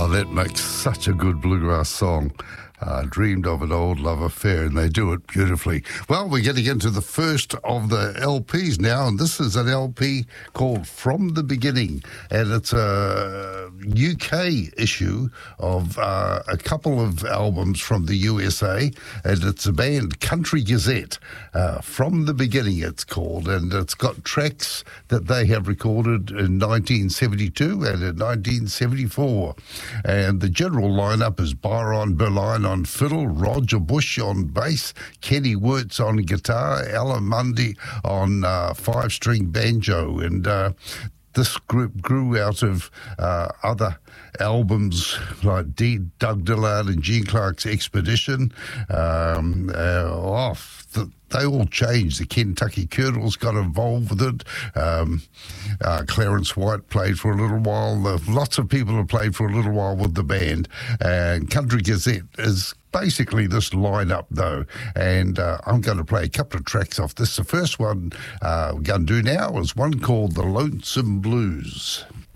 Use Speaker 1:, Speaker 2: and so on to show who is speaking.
Speaker 1: Oh, that makes such a good bluegrass song. Dreamed of an old love affair, and they do it beautifully. Well, we're getting into the first of the LPs now, and this is an LP called From the Beginning, and it's a UK issue of a couple of albums from the USA, and it's a band, Country Gazette. From the Beginning, it's called, and it's got tracks that they have recorded in 1972 and in 1974. And the general lineup is Byron Berline on fiddle, Roger Bush on bass, Kenny Wirtz on guitar, Alan Mundy on five-string banjo, and this group grew out of other albums like Doug Dillard and Gene Clark's Expedition. They all changed. The Kentucky Colonels got involved with it. Clarence White played for a little while. Lots of people have played for a little while with the band. And Country Gazette is basically this lineup, though. And I'm going to play a couple of tracks off this. The first one we're going to do now is one called The Lonesome Blues.